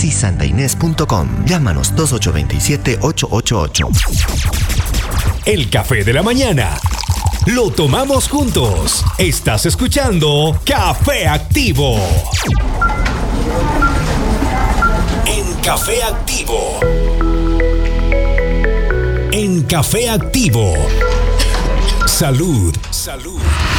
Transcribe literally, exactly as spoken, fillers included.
taxi santa inés punto com. Llámanos dos ocho dos siete, ocho ocho ocho. El café de la mañana lo tomamos juntos. Estás escuchando Café Activo. En Café Activo. En Café Activo. Salud, salud.